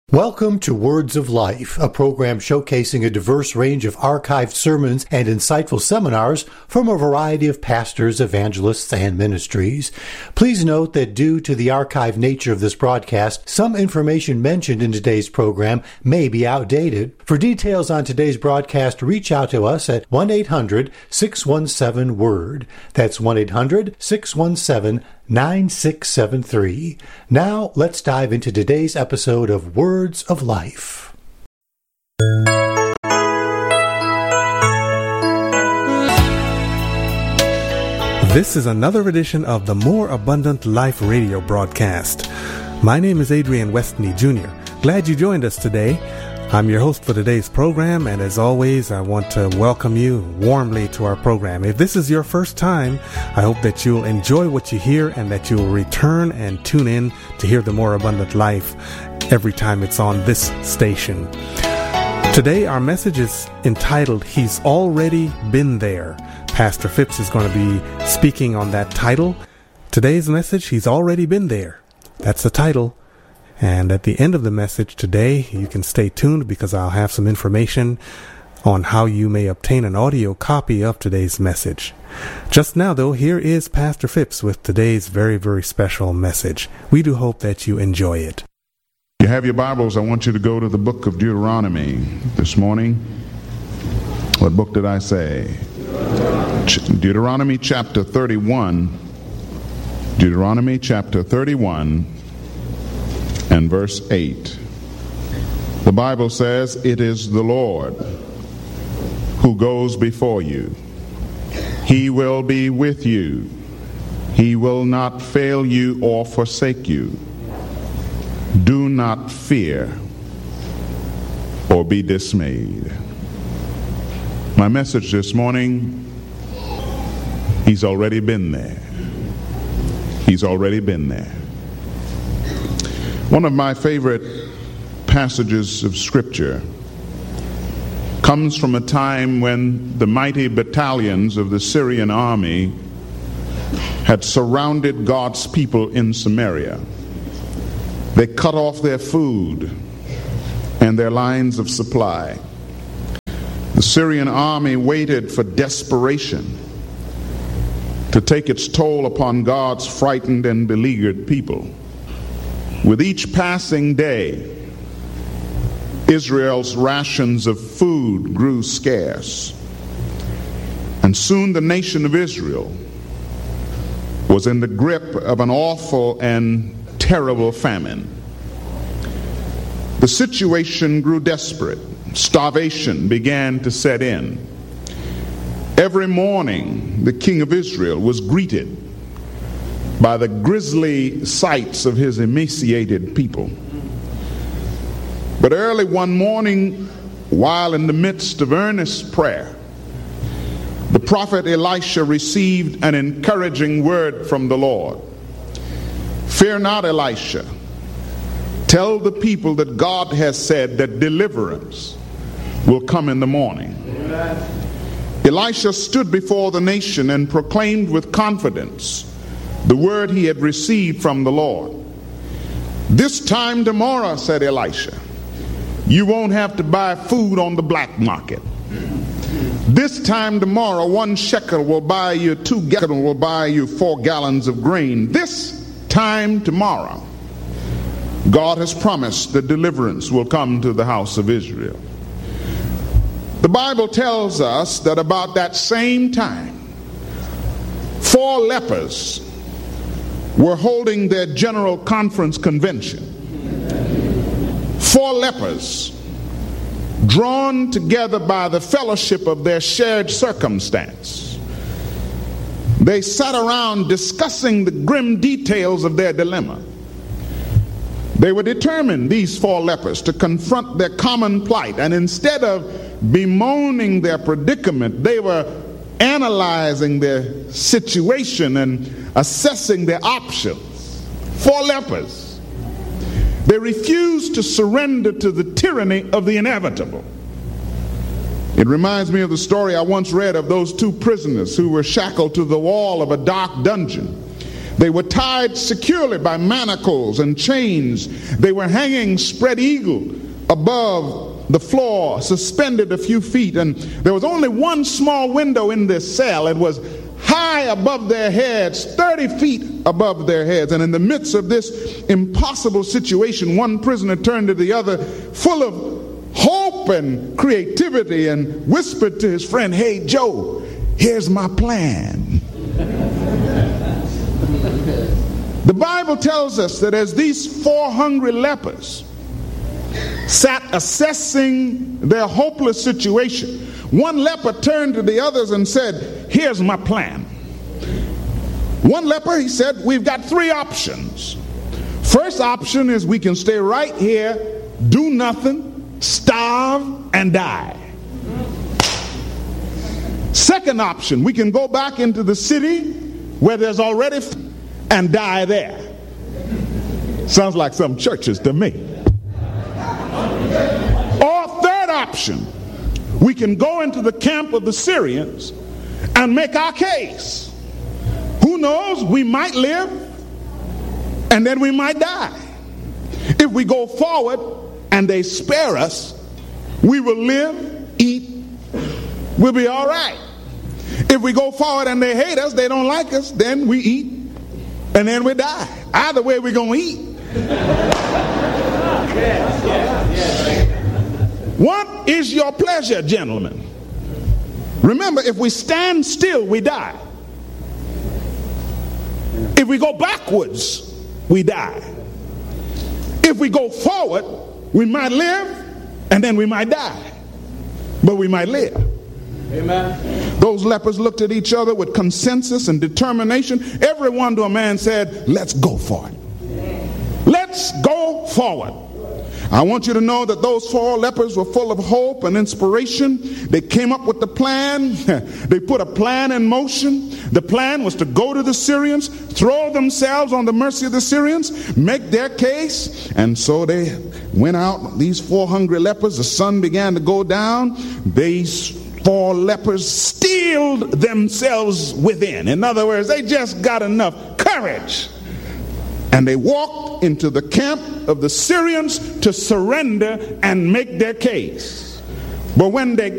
Welcome to Words of Life, a program showcasing a diverse range of archived sermons and insightful seminars from a variety of pastors, evangelists, and ministries. Please note that due to the archived nature of this broadcast, some information mentioned in today's program may be outdated. For details on today's broadcast, reach out to us at 1-800-617-WORD. That's 1-800-617-9673. Now, let's dive into today's episode of Words of Life. This is another edition of the More Abundant Life radio broadcast. My name is Adrian Westney Jr. Glad you joined us today. I'm your host for today's program, and as always, I want to welcome you warmly to our program. If this is your first time, I hope that you'll enjoy what you hear and that you'll return and tune in to hear the More Abundant Life every time it's on this station. Today, our message is entitled, He's Already Been There. Pastor Phipps is going to be speaking on that title. Today's message, He's Already Been There. That's the title. And at the end of the message today, you can stay tuned because I'll have some information on how you may obtain an audio copy of today's message. Just now, though, here is Pastor Phipps with today's very, very special message. We do hope that you enjoy it. You have your Bibles. I want you to go to the book of Deuteronomy this morning. What book did I say? Deuteronomy chapter 31. Deuteronomy chapter 31. And verse 8. The Bible says, "It is the Lord who goes before you. He will be with you. He will not fail you or forsake you. Do not fear or be dismayed." My message this morning, He's already been there. He's already been there. One of my favorite passages of Scripture comes from a time when the mighty battalions of the Syrian army had surrounded God's people in Samaria. They cut off their food and their lines of supply. The Syrian army waited for desperation to take its toll upon God's frightened and beleaguered people. With each passing day, Israel's rations of food grew scarce, and soon the nation of Israel was in the grip of an awful and terrible famine. The situation grew desperate. Starvation began to set in. Every morning, the king of Israel was greeted by the grisly sights of his emaciated people. But early one morning, while in the midst of earnest prayer, the prophet Elisha received an encouraging word from the Lord. "Fear not, Elisha. Tell the people that God has said that deliverance will come in the morning." Amen. Elisha stood before the nation and proclaimed with confidence the word he had received from the Lord. "This time tomorrow," said Elisha, "you won't have to buy food on the black market. This time tomorrow, 1 shekel will buy you 2 gallons, will buy you 4 gallons of grain. This time tomorrow, God has promised that deliverance will come to the house of Israel." The Bible tells us that about that same time, 4 lepers were holding their general conference convention. 4 lepers, drawn together by the fellowship of their shared circumstance. They sat around discussing the grim details of their dilemma. They were determined, these 4 lepers, to confront their common plight, and instead of bemoaning their predicament, they were analyzing their situation and assessing their options. 4 lepers. They refused to surrender to the tyranny of the inevitable. It reminds me of the story I once read of those 2 prisoners who were shackled to the wall of a dark dungeon. They were tied securely by manacles and chains. They were hanging spread eagle above the floor, suspended a few feet, and there was only one small window in this cell. It was high above their heads, 30 feet above their heads. And in the midst of this impossible situation, one prisoner turned to the other, full of hope and creativity, and whispered to his friend, "Hey, Joe, here's my plan." The Bible tells us that as these 4 hungry lepers sat assessing their hopeless situation, one leper turned to the others and said, "Here's my plan." One leper, he said, "We've got 3 options. First option is we can stay right here, do nothing, starve, and die. Second option, we can go back into the city where there's already and die there." Sounds like some churches to me. Or third option, we can go into the camp of the Syrians and make our case. Who knows, we might live and then we might die. If we go forward and they spare us, we will live, eat, we'll be all right. If we go forward and they hate us, they don't like us, then we eat and then we die. Either way, we're going to eat. What is your pleasure, gentlemen? Remember, if we stand still, we die. If we go backwards, we die. If we go forward, we might live and then we might die. But we might live. Amen. Those lepers looked at each other with consensus and determination. Everyone to a man said, "Let's go for it. Let's go forward." I want you to know that those 4 lepers were full of hope and inspiration. They came up with the plan. They put a plan in motion. The plan was to go to the Syrians, throw themselves on the mercy of the Syrians, make their case. And so they went out, these 4 hungry lepers. The sun began to go down. These 4 lepers steeled themselves within. In other words, they just got enough courage. And they walked into the camp of the Syrians to surrender and make their case. But when they